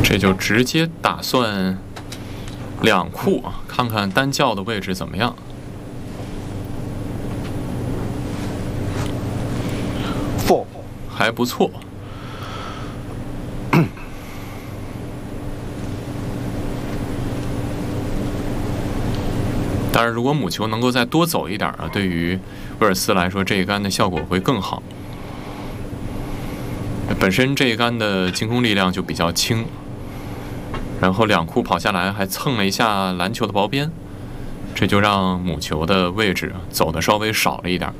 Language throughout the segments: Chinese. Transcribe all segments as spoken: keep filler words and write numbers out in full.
这就直接打算两库，看看单教的位置怎么样。 four 还不错。当然，如果母球能够再多走一点啊，对于威尔斯来说，这一杆的效果会更好。本身这一杆的进攻力量就比较轻，然后两库跑下来还蹭了一下篮球的薄边，这就让母球的位置走的稍微少了一点。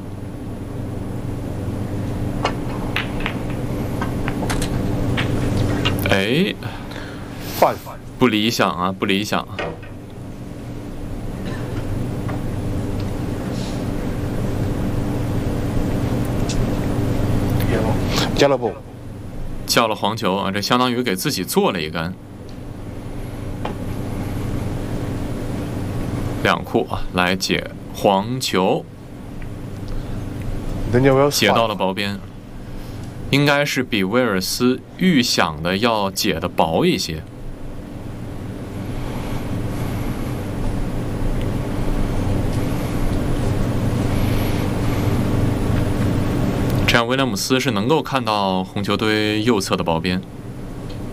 哎， five 不理想啊，不理想。 加了不？ 叫了黄球啊，这相当于给自己做了一杆。两库啊，来解黄球，解到了薄边，应该是比威尔斯预想的要解的薄一些。这样威廉姆斯是能够看到红球堆右侧的薄边。